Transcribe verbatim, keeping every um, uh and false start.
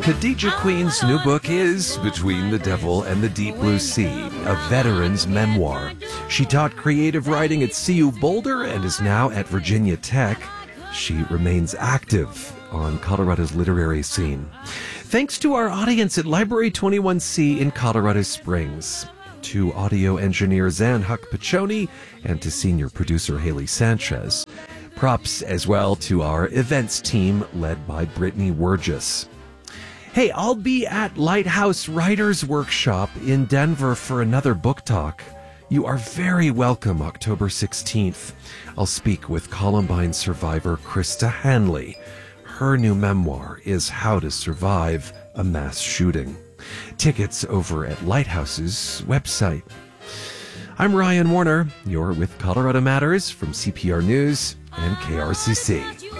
Khadija Queen's new book is Between the Devil and the Deep Blue Sea, a veteran's memoir. She taught creative writing at C U Boulder and is now at Virginia Tech. She remains active on Colorado's literary scene. Thanks to our audience at Library twenty-one C in Colorado Springs, to audio engineer Zan Huck Piccioni, and to senior producer Haley Sanchez. Props as well to our events team led by Brittany Wurgis. Hey, I'll be at Lighthouse Writers Workshop in Denver for another book talk. You are very welcome October sixteenth. I'll speak with Columbine survivor Krista Hanley. Her new memoir is How to Survive a Mass Shooting. Tickets over at Lighthouse's website. I'm Ryan Warner. You're with Colorado Matters from C P R News and K R C C.